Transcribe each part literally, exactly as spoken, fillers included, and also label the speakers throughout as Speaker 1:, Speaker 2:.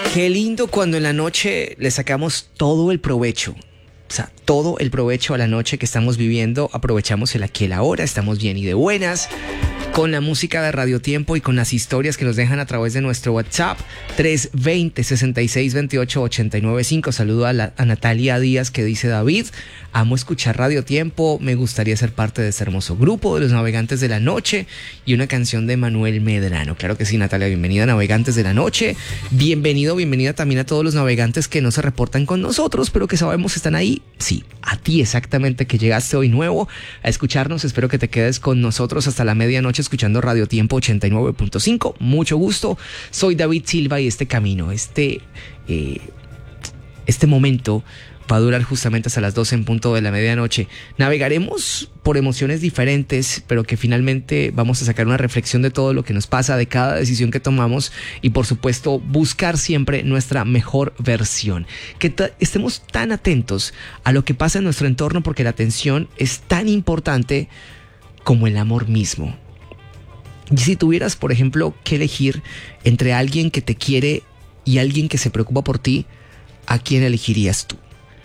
Speaker 1: Qué lindo cuando en la noche le sacamos todo el provecho. O sea, todo el provecho a la noche que estamos viviendo, aprovechamos el aquí y el ahora, estamos bien y de buenas, con la música de Radio Tiempo y con las historias que nos dejan a través de nuestro WhatsApp tres veinte, sesenta y seis veintiocho, ochenta y nueve cinco. Saludo a, la, a Natalia Díaz, que dice: David, amo escuchar Radio Tiempo, me gustaría ser parte de este hermoso grupo de los Navegantes de la Noche, y una canción de Manuel Medrano. Claro que sí, Natalia, bienvenida a Navegantes de la Noche, bienvenido, bienvenida también a todos los navegantes que no se reportan con nosotros, pero que sabemos están ahí. Sí, a ti exactamente, que llegaste hoy nuevo a escucharnos. Espero que te quedes con nosotros hasta la medianoche escuchando Radio Tiempo ochenta y nueve punto cinco. Mucho gusto, soy David Silva y este camino, este, eh, este momento va a durar justamente hasta las doce en punto de la medianoche. Navegaremos por emociones diferentes, pero que finalmente vamos a sacar una reflexión de todo lo que nos pasa, de cada decisión que tomamos, y por supuesto buscar siempre nuestra mejor versión. Que t- estemos tan atentos a lo que pasa en nuestro entorno, porque la atención es tan importante como el amor mismo. Y si tuvieras, por ejemplo, que elegir entre alguien que te quiere y alguien que se preocupa por ti, ¿a quién elegirías tú?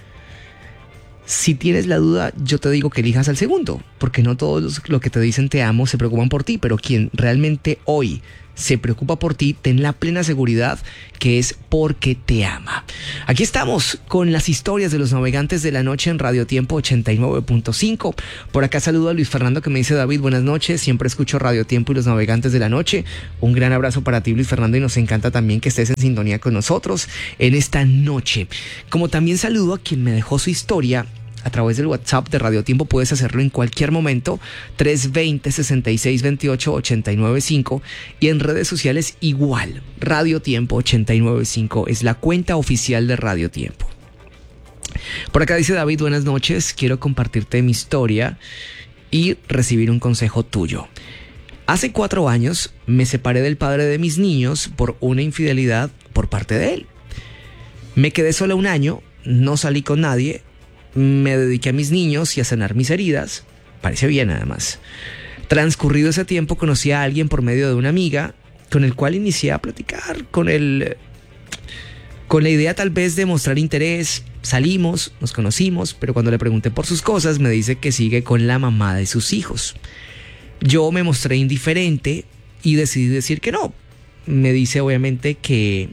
Speaker 1: Si tienes la duda, yo te digo que elijas al segundo, porque no todos los lo que te dicen te amo se preocupan por ti, pero quien realmente hoy se preocupa por ti, ten la plena seguridad que es porque te ama. Aquí estamos con las historias de los Navegantes de la Noche en Radio Tiempo ochenta y nueve punto cinco. Por acá saludo a Luis Fernando, que me dice: David, buenas noches, siempre escucho Radio Tiempo y los Navegantes de la Noche. Un gran abrazo para ti, Luis Fernando, y nos encanta también que estés en sintonía con nosotros en esta noche. Como también saludo a quien me dejó su historia a través del WhatsApp de Radio Tiempo. Puedes hacerlo en cualquier momento, tres veinte, sesenta y seis veintiocho, ochenta y nueve cinco, y en redes sociales igual, Radio Tiempo ochenta y nueve cinco es la cuenta oficial de Radio Tiempo. Por acá dice David: buenas noches, quiero compartirte mi historia y recibir un consejo tuyo. Hace cuatro años me separé del padre de mis niños por una infidelidad por parte de él. Me quedé sola un año, no salí con nadie, me dediqué a mis niños y a sanar mis heridas. Parece bien, además. Transcurrido ese tiempo, conocí a alguien por medio de una amiga, con el cual inicié a platicar, con el, con la idea tal vez de mostrar interés. Salimos, nos conocimos, pero cuando le pregunté por sus cosas, me dice que sigue con la mamá de sus hijos. Yo me mostré indiferente y decidí decir que no. Me dice obviamente que,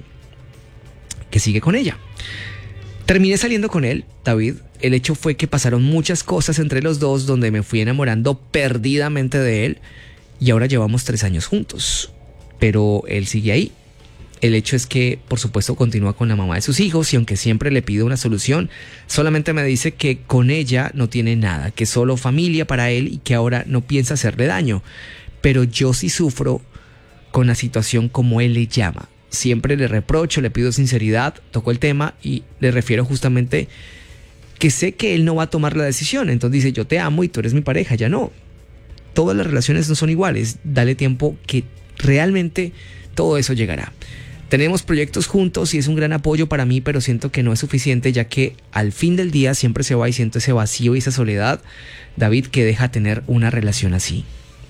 Speaker 1: que sigue con ella. Terminé saliendo con él, David. El hecho fue que pasaron muchas cosas entre los dos, donde me fui enamorando perdidamente de él, y ahora llevamos tres años juntos. Pero él sigue ahí. El hecho es que, por supuesto, continúa con la mamá de sus hijos, y aunque siempre le pido una solución, solamente me dice que con ella no tiene nada, que solo familia para él y que ahora no piensa hacerle daño. Pero yo sí sufro con la situación, como él le llama. Siempre le reprocho, le pido sinceridad, toco el tema y le refiero justamente que sé que él no va a tomar la decisión. Entonces dice: yo te amo y tú eres mi pareja. Ya no. Todas las relaciones no son iguales. Dale tiempo, que realmente todo eso llegará. Tenemos proyectos juntos y es un gran apoyo para mí, pero siento que no es suficiente, ya que al fin del día siempre se va y siento ese vacío y esa soledad, David, que deja tener una relación así.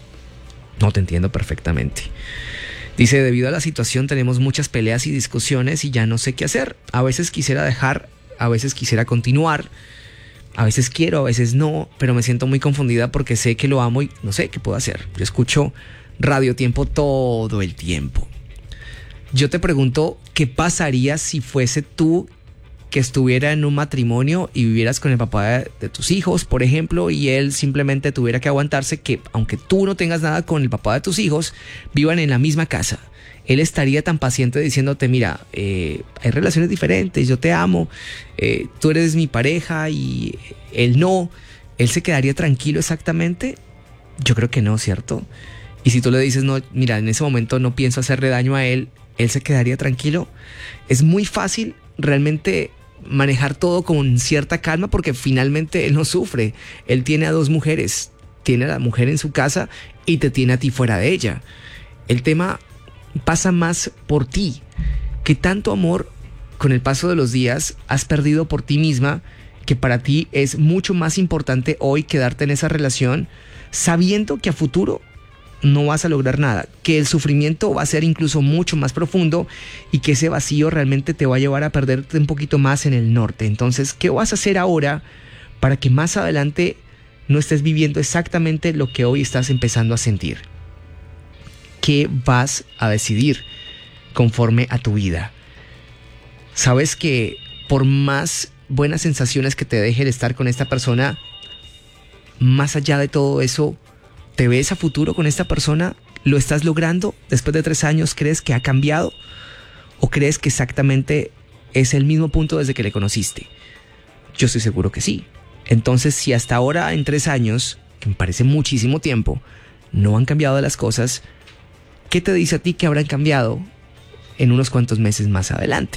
Speaker 1: No, te entiendo perfectamente. Dice: debido a la situación tenemos muchas peleas y discusiones y ya no sé qué hacer. A veces quisiera dejar, a veces quisiera continuar, a veces quiero, a veces no, pero me siento muy confundida porque sé que lo amo y no sé qué puedo hacer. Yo escucho Radio Tiempo todo el tiempo. Yo te pregunto, ¿qué pasaría si fuese tú que estuviera en un matrimonio y vivieras con el papá de, de tus hijos, por ejemplo, y él simplemente tuviera que aguantarse que, aunque tú no tengas nada con el papá de tus hijos, vivan en la misma casa? Él estaría tan paciente diciéndote: mira, eh, hay relaciones diferentes, yo te amo, eh, tú eres mi pareja, y él no. ¿Él se quedaría tranquilo exactamente? Yo creo que no, ¿cierto? Y si tú le dices: no, mira, en ese momento no pienso hacerle daño a él, ¿él se quedaría tranquilo? Es muy fácil realmente manejar todo con cierta calma, porque finalmente él no sufre. Él tiene a dos mujeres, tiene a la mujer en su casa y te tiene a ti fuera de ella. El tema pasa más por ti. ¿Qué tanto amor con el paso de los días has perdido por ti misma, que para ti es mucho más importante hoy quedarte en esa relación, sabiendo que a futuro no vas a lograr nada, que el sufrimiento va a ser incluso mucho más profundo y que ese vacío realmente te va a llevar a perderte un poquito más en el norte. Entonces, ¿qué vas a hacer ahora para que más adelante no estés viviendo exactamente lo que hoy estás empezando a sentir? ¿Qué vas a decidir conforme a tu vida? Sabes que por más buenas sensaciones que te deje el estar con esta persona, más allá de todo eso, ¿te ves a futuro con esta persona? ¿Lo estás logrando? Después de tres años, ¿crees que ha cambiado? ¿O crees que exactamente es el mismo punto desde que le conociste? Yo estoy seguro que sí. Entonces, si hasta ahora, en tres años, que me parece muchísimo tiempo, no han cambiado las cosas, ¿qué te dice a ti que habrán cambiado en unos cuantos meses más adelante?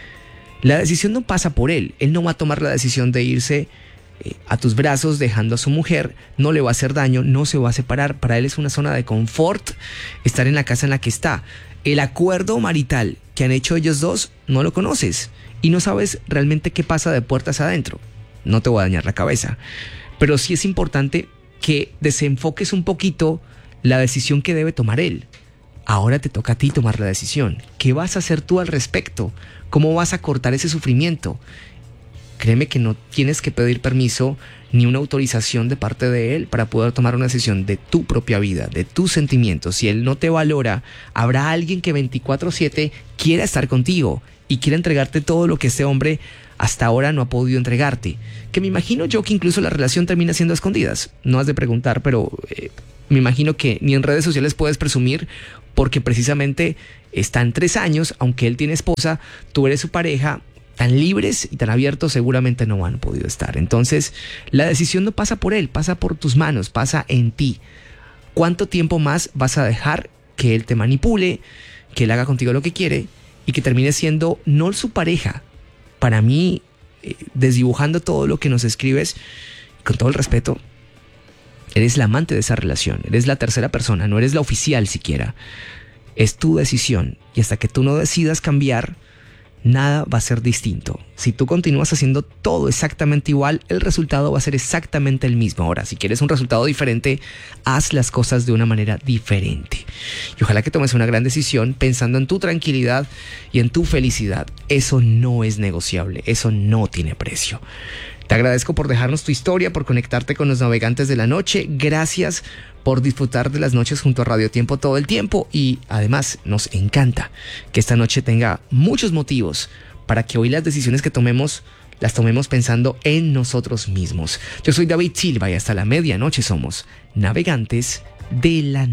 Speaker 1: La decisión no pasa por él. Él no va a tomar la decisión de irse eh, a tus brazos dejando a su mujer. No le va a hacer daño, no se va a separar. Para él es una zona de confort estar en la casa en la que está. El acuerdo marital que han hecho ellos dos no lo conoces y no sabes realmente qué pasa de puertas adentro. No te voy a dañar la cabeza, pero sí es importante que desenfoques un poquito la decisión que debe tomar él. Ahora te toca a ti tomar la decisión. ¿Qué vas a hacer tú al respecto? ¿Cómo vas a cortar ese sufrimiento? Créeme que no tienes que pedir permiso ni una autorización de parte de él para poder tomar una decisión de tu propia vida, de tus sentimientos. Si él no te valora, habrá alguien que veinticuatro siete quiera estar contigo y quiera entregarte todo lo que este hombre hasta ahora no ha podido entregarte. Que me imagino yo que incluso la relación termina siendo a escondidas. No has de preguntar, pero eh, me imagino que ni en redes sociales puedes presumir, porque precisamente están tres años, aunque él tiene esposa, tú eres su pareja, tan libres y tan abiertos seguramente no han podido estar. Entonces, la decisión no pasa por él, pasa por tus manos, pasa en ti. ¿Cuánto tiempo más vas a dejar que él te manipule, que él haga contigo lo que quiere y que termine siendo no su pareja? Para mí, eh, desdibujando todo lo que nos escribes, con todo el respeto, eres la amante de esa relación, eres la tercera persona, no eres la oficial siquiera. Es tu decisión y hasta que tú no decidas cambiar, nada va a ser distinto. Si tú continúas haciendo todo exactamente igual, el resultado va a ser exactamente el mismo. Ahora, si quieres un resultado diferente, haz las cosas de una manera diferente. Y ojalá que tomes una gran decisión pensando en tu tranquilidad y en tu felicidad. Eso no es negociable, eso no tiene precio. Te agradezco por dejarnos tu historia, por conectarte con los navegantes de la noche. Gracias por disfrutar de las noches junto a Radio Tiempo todo el tiempo. Y además nos encanta que esta noche tenga muchos motivos para que hoy las decisiones que tomemos las tomemos pensando en nosotros mismos. Yo soy David Silva y hasta la medianoche somos Navegantes de la Noche.